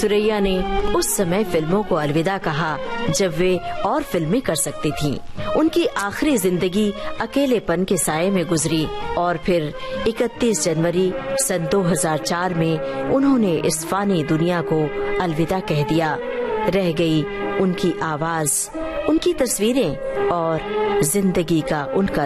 सुरैया ने उस समय फिल्मों को अलविदा कहा जब वे और फिल्में कर सकती थीं। उनकी आखिरी जिंदगी अकेलेपन के साये में गुजरी और फिर 31 जनवरी सन 2004 में उन्होंने इस फानी दुनिया को अलविदा कह दिया। रह गई उनकी आवाज, उनकी तस्वीरें और जिंदगी का उनका